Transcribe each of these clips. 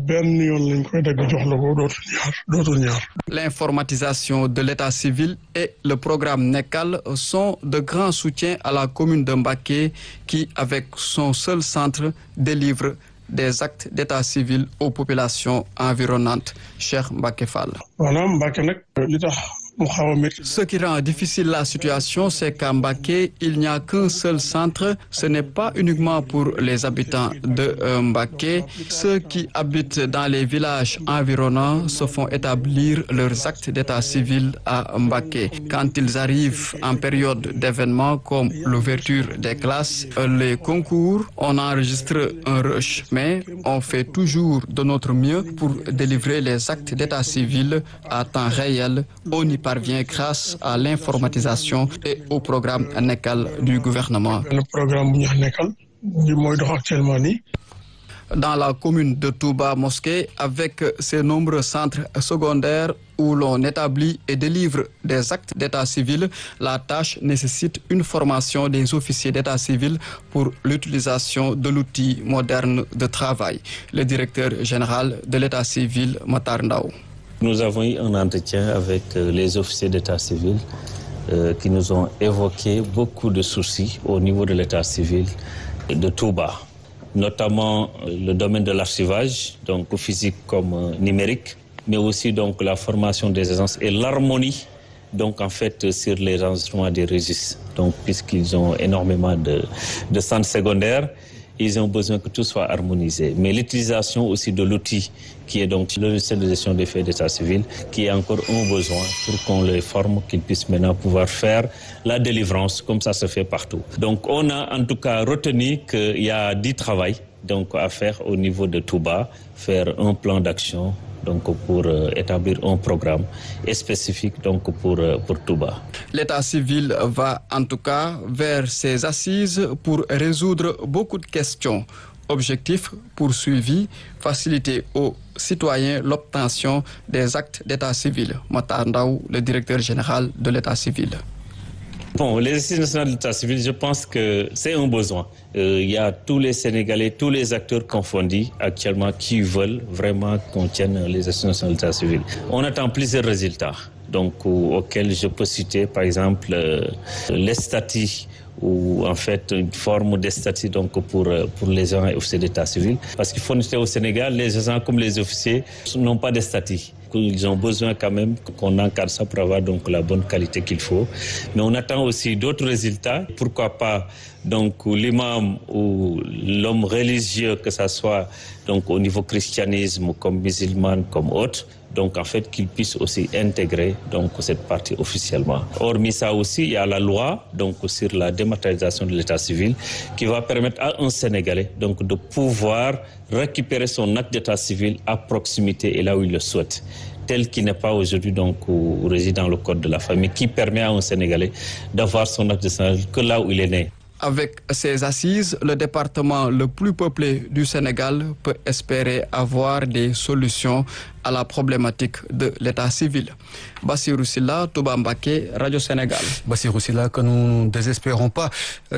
L'informatisation de l'état civil et le programme NECAL sont de grands soutiens à la commune de Mbacké qui, avec son seul centre, délivre des actes d'état civil aux populations environnantes. Cheikh Mbacké Fall. Ce qui rend difficile la situation, c'est qu'à Mbacké, il n'y a qu'un seul centre. Ce n'est pas uniquement pour les habitants de Mbacké. Ceux qui habitent dans les villages environnants se font établir leurs actes d'état civil à Mbacké. Quand ils arrivent en période d'événements comme l'ouverture des classes, les concours, on enregistre un rush. Mais on fait toujours de notre mieux pour délivrer les actes d'état civil à temps réel. On y parvient grâce à l'informatisation et au programme NECAL du gouvernement. Dans la commune de Touba Mosquée, avec ses nombreux centres secondaires où l'on établit et délivre des actes d'état civil, la tâche nécessite une formation des officiers d'état civil pour l'utilisation de l'outil moderne de travail. Le directeur général de l'état civil, Matar Ndao. Nous avons eu un entretien avec les officiers d'état civil qui nous ont évoqué beaucoup de soucis au niveau de l'état civil de Touba, notamment le domaine de l'archivage, donc physique comme numérique, mais aussi donc la formation des agences et l'harmonie, donc en fait sur les enregistrements des registres. Donc puisqu'ils ont énormément de centres secondaires, ils ont besoin que tout soit harmonisé. Mais l'utilisation aussi de l'outil qui est donc le logiciel de gestion des faits d'état civil, qui est encore un besoin pour qu'on les forme, qu'ils puissent maintenant pouvoir faire la délivrance comme ça se fait partout. Donc on a en tout cas retenu qu'il y a du travail donc, à faire au niveau de Touba, faire un plan d'action donc pour établir un programme spécifique donc pour Touba. L'état civil va en tout cas vers ses assises pour résoudre beaucoup de questions. Objectif poursuivi, faciliter aux citoyens l'obtention des actes d'état civil. Matar Ndao, le directeur général de l'état civil. Bon, les assises nationales de l'état civil, je pense que c'est un besoin. Il y a tous les Sénégalais, tous les acteurs confondus actuellement qui veulent vraiment qu'on tienne les assises nationales de l'état civil. On attend plusieurs résultats, donc auxquels je peux citer par exemple les statuts ou en fait une forme de statut donc pour les agents et officiers d'état civil. Parce qu'il faut noter au Sénégal, les agents comme les officiers n'ont pas de statut. Ils ont besoin quand même qu'on encadre ça pour avoir donc la bonne qualité qu'il faut. Mais on attend aussi d'autres résultats. Pourquoi pas donc l'imam ou l'homme religieux, que ça soit donc au niveau christianisme comme musulman comme autre, donc en fait qu'ils puissent aussi intégrer donc cette partie officiellement. Hormis ça aussi, il y a la loi donc sur la dématérialisation de l'état civil qui va permettre à un Sénégalais donc de pouvoir récupérer son acte d'état civil à proximité et là où il le souhaite, tel qu'il n'est pas aujourd'hui donc réside dans le code de la famille, qui permet à un Sénégalais d'avoir son acte d'état civil que là où il est né. Avec ces assises, le département le plus peuplé du Sénégal peut espérer avoir des solutions à la problématique de l'état civil. Bassirou Silla, Touba Mbacké, Radio Sénégal. Bassirou Silla, que nous ne désespérons pas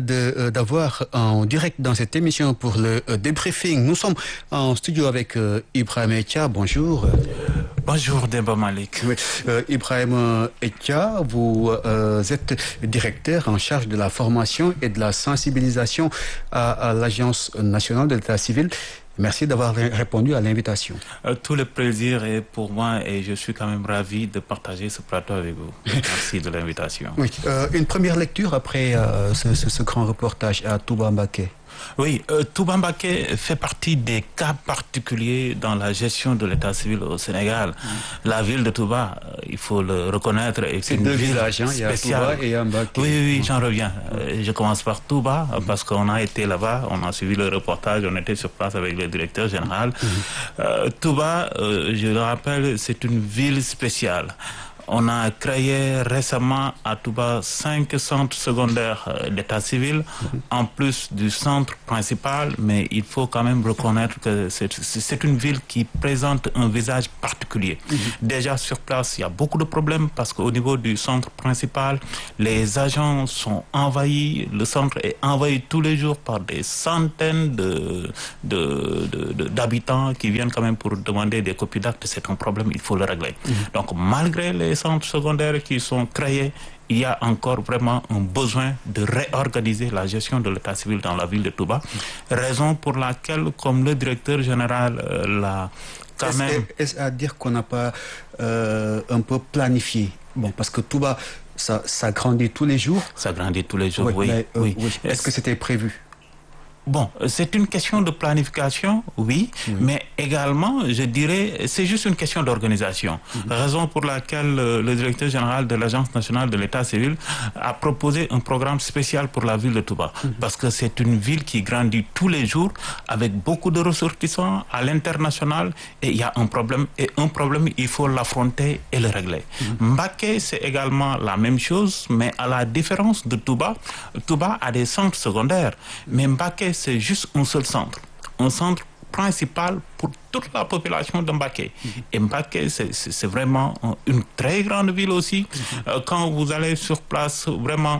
d'avoir en direct dans cette émission pour le débriefing. Nous sommes en studio avec Ibrahim Etia. Bonjour. Bonjour Demba Malik. Oui. Ibrahim Etia, vous êtes directeur en charge de la formation et de la sensibilisation à l'Agence nationale de l'état civil. Merci d'avoir répondu à l'invitation. Tout le plaisir est pour moi et je suis quand même ravi de partager ce plateau avec vous. Merci de l'invitation. Oui. Une première lecture après ce grand reportage à Touba Mbacké. Oui, Touba Mbacké fait partie des cas particuliers dans la gestion de l'état civil au Sénégal. La ville de Touba, il faut le reconnaître, est une ville spéciale. Il y a Touba et Mbacké. Oui, j'en reviens. Je commence par Touba parce qu'on a été là-bas, on a suivi le reportage, on était sur place avec le directeur général. Touba, je le rappelle, c'est une ville spéciale. On a créé récemment à Touba 5 centres secondaires d'état civil, en plus du centre principal, mais il faut quand même reconnaître que c'est une ville qui présente un visage particulier. Déjà sur place, il y a beaucoup de problèmes parce qu'au niveau du centre principal, les agents sont envahis, le centre est envahi tous les jours par des centaines d'habitants qui viennent quand même pour demander des copies d'actes. C'est un problème, il faut le régler. Donc malgré les centres secondaires qui sont créés, il y a encore vraiment un besoin de réorganiser la gestion de l'état civil dans la ville de Touba. Raison pour laquelle, comme le directeur général l'a quand même... Est-ce à dire qu'on n'a pas un peu planifié? Bon, parce que Touba, ça grandit tous les jours. Ça grandit tous les jours, oui. Oui. Est-ce que c'était prévu? Bon, c'est une question de planification, oui, mais également, je dirais, c'est juste une question d'organisation. Raison pour laquelle le directeur général de l'Agence nationale de l'état civil a proposé un programme spécial pour la ville de Touba. Parce que c'est une ville qui grandit tous les jours avec beaucoup de ressortissants à l'international et il y a un problème. Et un problème, il faut l'affronter et le régler. Mbacké, c'est également la même chose, mais à la différence de Touba, Touba a des centres secondaires, mais Mbacké, c'est juste un seul centre. Un centre principal pour toute la population de Mbacké. Et Mbacké, c'est vraiment une très grande ville aussi. Quand vous allez sur place, vraiment,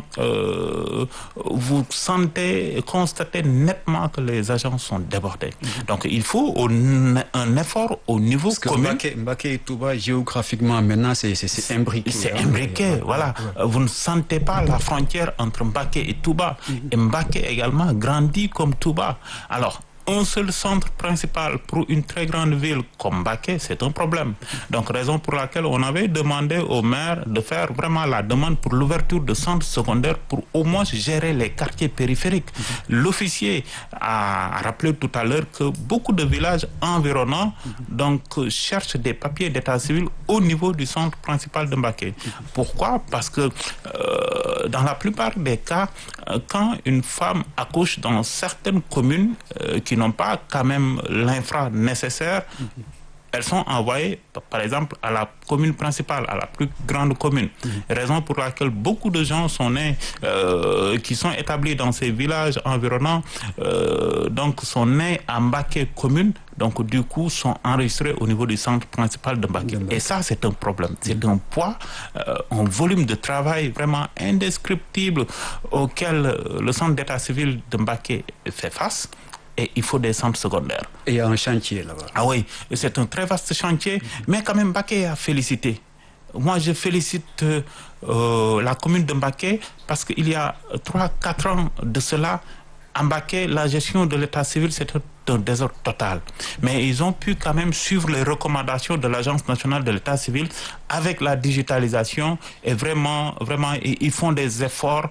vous constatez nettement que les agents sont débordés. Donc, il faut un effort au niveau commun. Mbacké et Touba, géographiquement, maintenant, c'est imbriqué. C'est imbriqué, voilà. Vous ne sentez pas la frontière entre Mbacké et Touba. Et Mbacké également grandit comme Touba. Alors, un seul centre principal pour une très grande ville comme Mbacké, c'est un problème. Donc, raison pour laquelle on avait demandé au maire de faire vraiment la demande pour l'ouverture de centres secondaires pour au moins gérer les quartiers périphériques. L'officier a rappelé tout à l'heure que beaucoup de villages environnants donc, cherchent des papiers d'état civil au niveau du centre principal de Mbacké. Pourquoi? Parce que dans la plupart des cas, quand une femme accouche dans certaines communes qui n'ont pas quand même l'infra nécessaire, elles sont envoyées, par exemple, à la commune principale, à la plus grande commune. Raison pour laquelle beaucoup de gens sont nés, qui sont établis dans ces villages environnants, donc sont nés à Mbacké commune, donc du coup sont enregistrés au niveau du centre principal de Mbacké. Et ça, c'est un problème. C'est un poids, un volume de travail vraiment indescriptible auquel le centre d'état civil de Mbacké fait face. Et il faut des centres secondaires. Et il y a un chantier là-bas. Ah oui, c'est un très vaste chantier, mais quand même Mbacké a félicité. Moi, je félicite la commune de Mbacké parce qu'il y a 3-4 ans de cela, à Mbacké, la gestion de l'état civil, c'était un désordre total. Mais ils ont pu quand même suivre les recommandations de l'Agence nationale de l'état civil avec la digitalisation et vraiment, ils font des efforts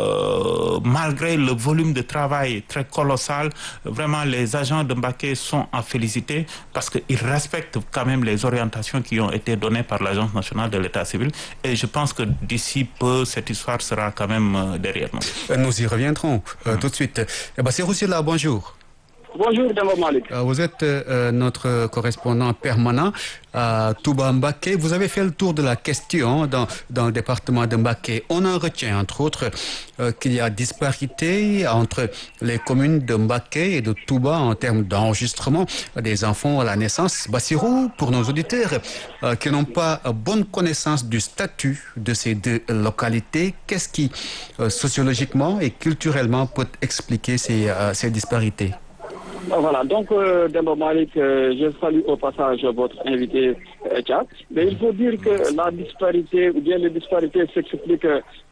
malgré le volume de travail très colossal. Vraiment, les agents de Mbacké sont à féliciter parce qu'ils respectent quand même les orientations qui ont été données par l'Agence nationale de l'état civil. Et je pense que d'ici peu, cette histoire sera quand même derrière nous. Nous y reviendrons tout de suite. Bassirou Sylla, bonjour. Bonjour, Demba Malik. Vous êtes notre correspondant permanent à Touba Mbacké. Vous avez fait le tour de la question dans le département de Mbacké. On en retient, entre autres, qu'il y a disparité entre les communes de Mbacké et de Touba en termes d'enregistrement des enfants à la naissance. Bassirou, pour nos auditeurs qui n'ont pas bonne connaissance du statut de ces deux localités, qu'est-ce qui, sociologiquement et culturellement, peut expliquer ces disparités? Voilà, donc Demba Malik, je salue au passage votre invité Tchad. Mais il faut dire que la disparité, ou bien les disparités qui s'expliquent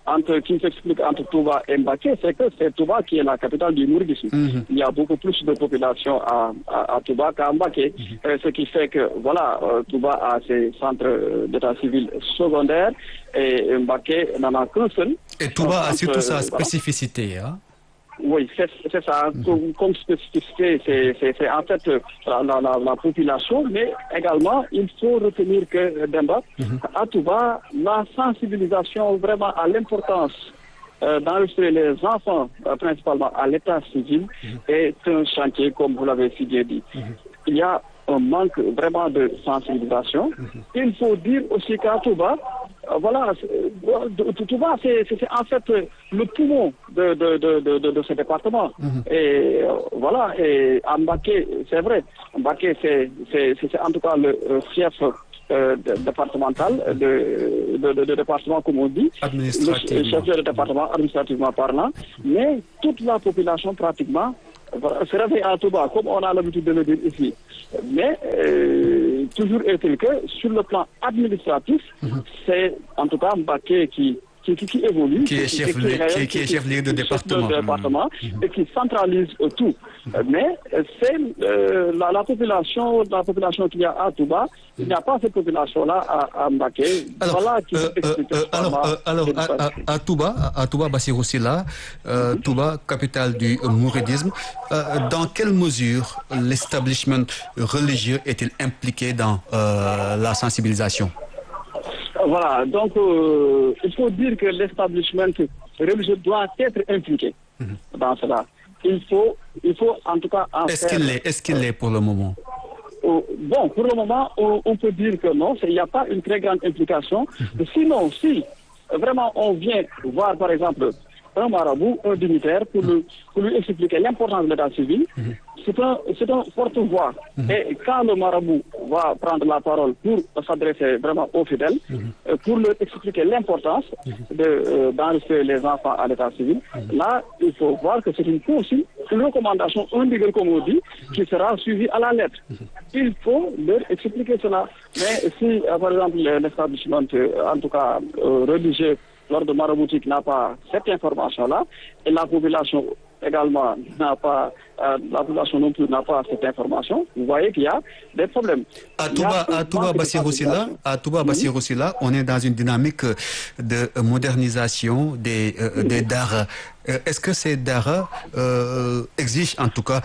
entre Touba et Mbacké, c'est que c'est Touba qui est la capitale du mouridisme. Il y a beaucoup plus de population à Touba qu'à Mbacké, ce qui fait que voilà, Touba a ses centres d'état civil secondaires et Mbacké n'en a qu'un seul. Et Touba a surtout sa spécificité, hein? Oui, c'est ça. Comme spécificité, c'est en fait la population, mais également, il faut retenir que, Demba, à Touba, la sensibilisation vraiment à l'importance d'enregistrer les enfants, principalement à l'état civil, est un chantier, comme vous l'avez si bien dit. Il y a un manque vraiment de sensibilisation. Il faut dire aussi qu'à Touba, voilà, Touba, c'est en fait le poumon de ce département. Et voilà, et à Mbacké, c'est vrai, Mbacké, c'est en tout cas le chef départemental de département, comme on dit, le chef de département administrativement parlant, mais toute la population pratiquement se réveille à Touba, comme on a l'habitude de le dire ici. Mais toujours est-il que sur le plan administratif, c'est en tout cas Mbacké qui évolue, qui est chef lieu de département, et qui centralise tout. Mais c'est la population qu'il y a à Touba, il n'y a pas cette population-là à Mbacké. Voilà qui alors à Touba, Bassirou Sylla, Touba, capitale du mouridisme, dans quelle mesure l'establishment religieux est-il impliqué dans la sensibilisation? Voilà, donc il faut dire que l'establishment religieux doit être impliqué dans cela. Il faut en tout cas Est-ce qu'il l'est pour le moment? Bon, pour le moment, on peut dire que non, il n'y a pas une très grande implication. Sinon, si vraiment on vient voir par exemple un marabout, un dignitaire, pour lui expliquer l'importance de l'état civil, c'est un porte-voix. Et quand le marabout va prendre la parole pour s'adresser vraiment aux fidèles, pour leur expliquer l'importance d'enregistrer les enfants à l'état civil, là, il faut voir que c'est une consigne, une recommandation, un degré, comme on dit, qui sera suivi à la lettre. Il faut leur expliquer cela. Mais si, par exemple, l'établissement, en tout cas religieux, l'ordre maraboutique n'a pas cette information-là, et la population également n'a pas, la population non plus n'a pas cette information, vous voyez qu'il y a des problèmes. À Touba, Bassirou Sylla, on est dans une dynamique de modernisation des daara. Est-ce que ces daara exigent en tout cas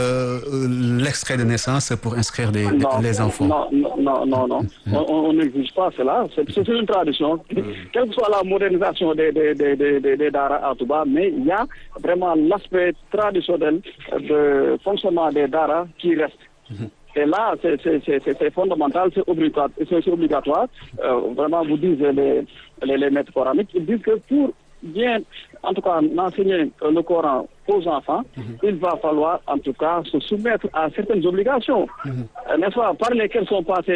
l'extrait de naissance pour inscrire les enfants? Non. On n'exige pas cela. C'est une tradition. Quelle que soit la modernisation des daara à Touba, mais il y a vraiment l'aspect traditionnel de fonctionnement des daara qui reste. Et là, c'est fondamental, c'est obligatoire. Vraiment, vous disent les maîtres coraniques, ils disent que pour bien, en tout cas, enseigner le Coran aux enfants, il va falloir, en tout cas, se soumettre à certaines obligations, n'est-ce pas, par lesquelles sont passées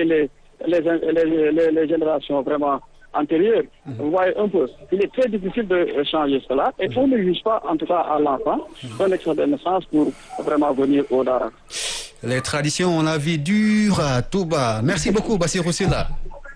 les générations vraiment antérieures. Vous voyez un peu, il est très difficile de changer cela, et on n'exige pas, en tout cas, à l'enfant, un extrait de naissance pour vraiment venir au Dara. Les traditions ont la vie dure à Touba. Merci beaucoup, Bassirou Sylla.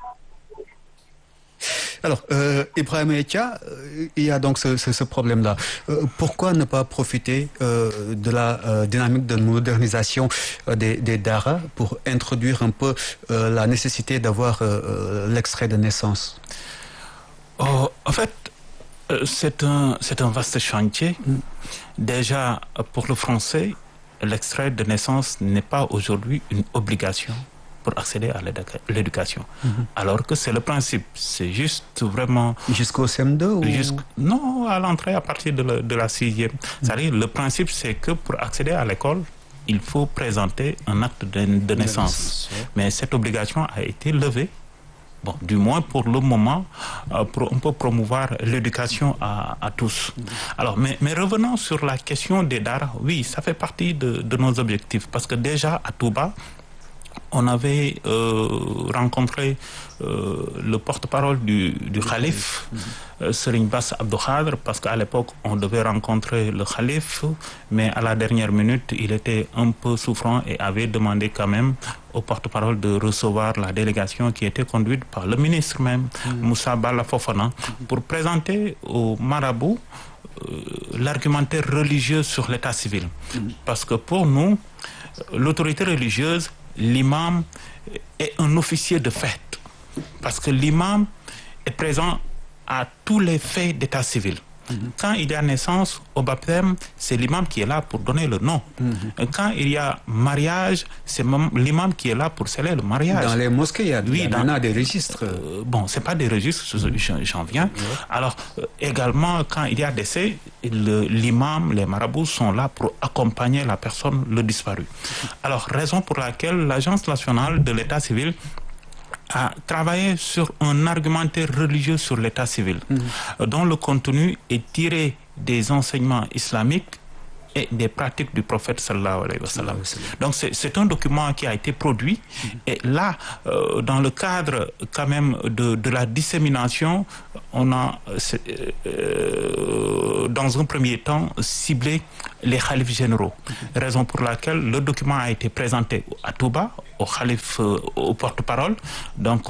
Alors, Ibrahima Etia, il y a donc ce problème-là. Pourquoi ne pas profiter de la dynamique de modernisation des daara pour introduire un peu la nécessité d'avoir l'extrait de naissance? En fait, c'est un vaste chantier. Déjà, pour le français, l'extrait de naissance n'est pas aujourd'hui une obligation pour accéder à l'éducation. Alors que c'est le principe. C'est juste vraiment... Jusqu'au CM2 ou... Non, à l'entrée à partir de la 6e. C'est-à-dire, le principe, c'est que pour accéder à l'école, il faut présenter un acte de naissance. Mais cette obligation a été levée. Bon, du moins pour le moment, pour un peu promouvoir l'éducation à tous. Alors, mais revenons sur la question des daara. Oui, ça fait partie de nos objectifs. Parce que déjà, à Touba, on avait rencontré le porte-parole du calife, Serigne Bass Abdou Khadre, parce qu'à l'époque, on devait rencontrer le calife, mais à la dernière minute, il était un peu souffrant et avait demandé quand même au porte-parole de recevoir la délégation qui était conduite par le ministre même, Moussa Bala Fofana, pour présenter au marabout l'argumentaire religieux sur l'état civil. Parce que pour nous, l'autorité religieuse, l'imam est un officier de fait, parce que l'imam est présent à tous les faits d'état civil. Quand il y a naissance au baptême, c'est l'imam qui est là pour donner le nom. Quand il y a mariage, c'est l'imam qui est là pour sceller le mariage. Dans les mosquées, il y a des registres. Bon, c'est pas des registres, j'en viens. Alors, également, quand il y a décès, l'imam, les marabouts sont là pour accompagner la personne, le disparu. Alors, raison pour laquelle l'Agence nationale de l'état civil a travaillé sur un argumentaire religieux sur l'état civil, dont le contenu est tiré des enseignements islamiques et des pratiques du prophète sallallahu alayhi wa sallam. Donc c'est un document qui a été produit et là, dans le cadre quand même de la dissémination, on a dans un premier temps ciblé les khalifes généraux, raison pour laquelle le document a été présenté à Touba, au khalife, au porte-parole. Donc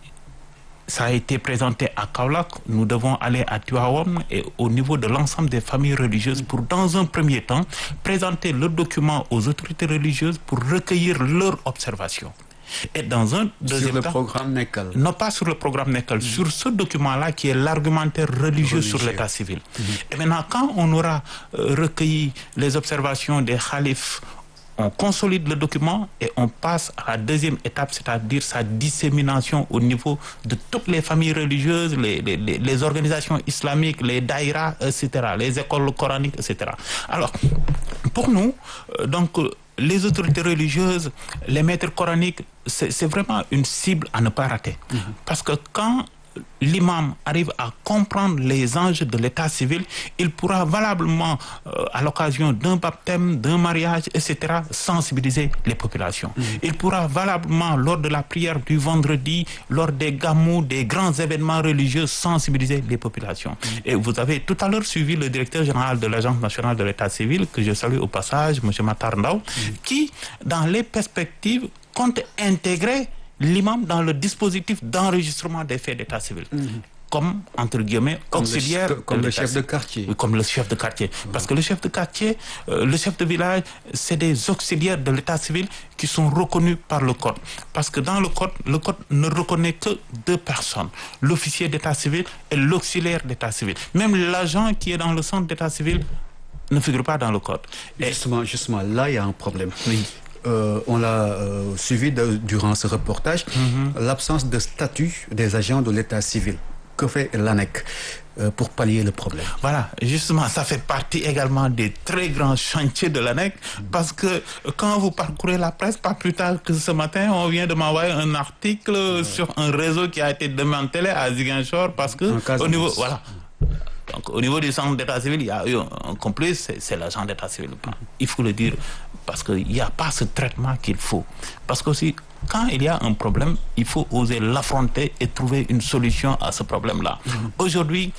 ça a été présenté à Kaolack, nous devons aller à Tivaouane et au niveau de l'ensemble des familles religieuses pour, dans un premier temps, présenter le document aux autorités religieuses pour recueillir leurs observations. Et dans un deuxième sur le temps, programme NECAL. non pas sur le programme NECAL, sur ce document-là qui est l'argumentaire religieux sur l'état civil. Et maintenant, quand on aura recueilli les observations des khalifes, on consolide le document et on passe à la deuxième étape, c'est-à-dire sa dissémination au niveau de toutes les familles religieuses, les organisations islamiques, les daïras, etc., les écoles coraniques, etc. Alors, pour nous, donc, les autorités religieuses, les maîtres coraniques, c'est vraiment une cible à ne pas rater. Parce que quand l'imam arrive à comprendre les enjeux de l'état civil, il pourra valablement, à l'occasion d'un baptême, d'un mariage, etc., sensibiliser les populations. Il pourra valablement, lors de la prière du vendredi, lors des gamous, des grands événements religieux, sensibiliser les populations. Et vous avez tout à l'heure suivi le directeur général de l'Agence nationale de l'état civil, que je salue au passage, M. Matar Ndao, qui, dans les perspectives, compte intégrer l'imam dans le dispositif d'enregistrement des faits d'état civil. Comme, entre guillemets, auxiliaire. Comme le chef de quartier. Oui, comme le chef de quartier. Parce que le chef de quartier, le chef de village, c'est des auxiliaires de l'état civil qui sont reconnus par le code. Parce que dans le code ne reconnaît que deux personnes, l'officier d'état civil et l'auxiliaire d'état civil. Même l'agent qui est dans le centre d'état civil ne figure pas dans le code. Et Justement, là, il y a un problème. oui. On l'a suivi durant ce reportage, l'absence de statut des agents de l'état civil. Que fait l'ANEC pour pallier le problème? Voilà, justement, ça fait partie également des très grands chantiers de l'ANEC, parce que quand vous parcourez la presse, pas plus tard que ce matin, on vient de m'envoyer un article sur un réseau qui a été démantelé à Ziguinchor, parce que au niveau, voilà. Donc, au niveau du centre d'état civil, il y a eu un complice, c'est l'agent d'état civil. Il faut le dire, parce qu'il n'y a pas ce traitement qu'il faut. Parce que aussi, quand il y a un problème, il faut oser l'affronter et trouver une solution à ce problème-là. Aujourd'hui,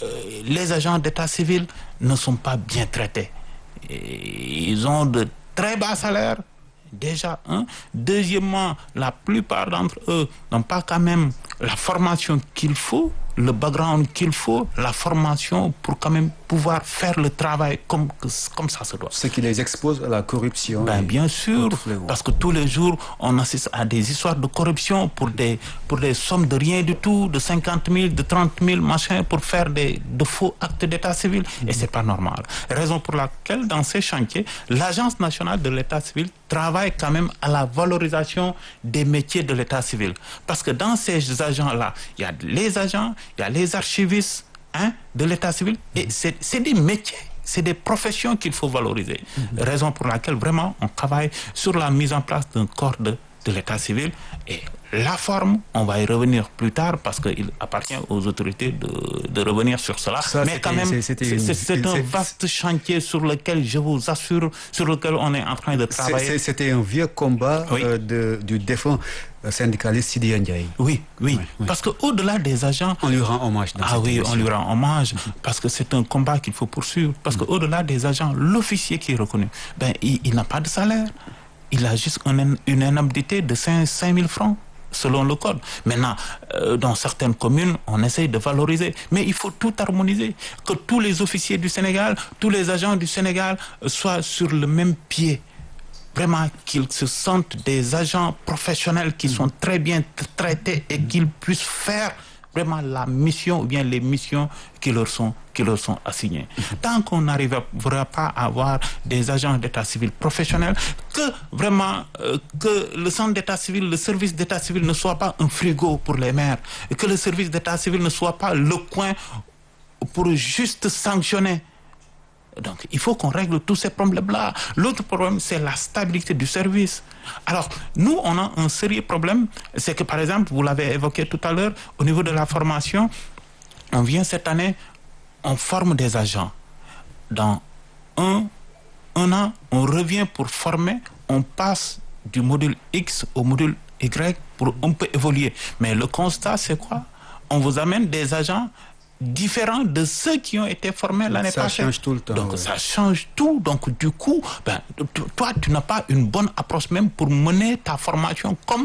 les agents d'état civil ne sont pas bien traités. Ils ont de très bas salaires, déjà. Deuxièmement, la plupart d'entre eux n'ont pas quand même la formation qu'il faut, le background qu'il faut, la formation pour quand même pouvoir faire le travail comme ça se doit. Ce qui les expose à la corruption. Bien sûr, parce que tous les jours, on assiste à des histoires de corruption pour des sommes de rien du tout, de 50 000, de 30 000, machin, pour faire de faux actes d'état civil. Et c'est pas normal. Raison pour laquelle, dans ces chantiers, l'Agence nationale de l'état civil travaille quand même à la valorisation des métiers de l'état civil. Parce que dans ces agents-là, il y a les agents, il y a les archivistes de l'état civil, et c'est des métiers, c'est des professions qu'il faut valoriser. Raison pour laquelle vraiment on travaille sur la mise en place d'un corps de l'état civil, et la forme, on va y revenir plus tard parce qu'il appartient aux autorités de revenir sur cela. Mais quand même, c'est un vaste chantier sur lequel, je vous assure, sur lequel on est en train de travailler. C'était un vieux combat du défunt syndicaliste Sidi Ndiaye. Oui, parce qu'au-delà des agents... On lui rend hommage. On lui rend hommage, parce que c'est un combat qu'il faut poursuivre. Parce qu'au-delà des agents, l'officier qui est reconnu, il n'a pas de salaire. Il a juste une indemnité de 5 000 francs, selon le code. Maintenant, dans certaines communes, on essaye de valoriser. Mais il faut tout harmoniser. Que tous les officiers du Sénégal, tous les agents du Sénégal soient sur le même pied. Vraiment, qu'ils se sentent des agents professionnels qui sont très bien traités et qu'ils puissent faire vraiment la mission ou bien les missions qui leur sont assignées. Tant qu'on n'arrivera pas à avoir des agents d'état civil professionnels, que vraiment que le centre d'état civil, le service d'état civil ne soit pas un frigo pour les maires, et que le service d'état civil ne soit pas le coin pour juste sanctionner Donc, il faut qu'on règle tous ces problèmes-là. L'autre problème, c'est la stabilité du service. Alors, nous, on a un sérieux problème. C'est que, par exemple, vous l'avez évoqué tout à l'heure, au niveau de la formation, on vient cette année, on forme des agents. Dans un an, on revient pour former, on passe du module X au module Y pour un peu évoluer. Mais le constat, c'est quoi? On vous amène des agents différents de ceux qui ont été formés l'année passée. Ça change tout le temps. Donc, ça change tout. Donc, du coup, toi, tu n'as pas une bonne approche même pour mener ta formation comme